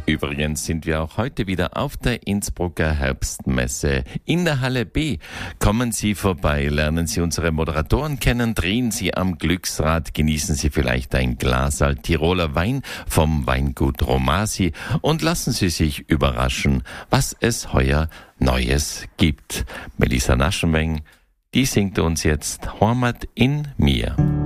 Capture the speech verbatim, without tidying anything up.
Übrigens sind wir auch heute wieder auf der Innsbrucker Herbstmesse. In der Halle B kommen Sie vorbei, lernen Sie unsere Moderatoren kennen, drehen Sie am Glücksrad, genießen Sie vielleicht ein Glasal Tiroler Wein vom Weingut Romasi und lassen Sie sich überraschen, was es heuer Neues gibt. Melissa Naschenweng, die singt uns jetzt Heimat in mir.